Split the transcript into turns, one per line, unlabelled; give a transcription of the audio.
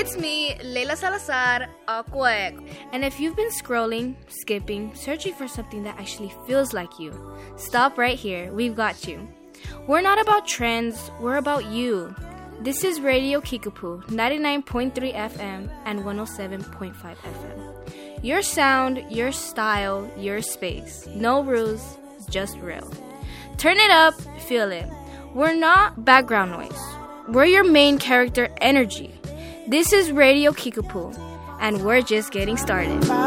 it's me, Leila Salazar, Aqua.
And if you've been scrolling, skipping, searching for something that actually feels like you, stop right here. We've got you. We're not about trends, we're about you. This is Radio Kickapoo, 99.3 FM and 107.5 FM. Your sound, your style, your space. No rules, just real. Turn it up, feel it. We're not background noise. We're your main character energy. This is Radio Kickapoo, and we're just getting started.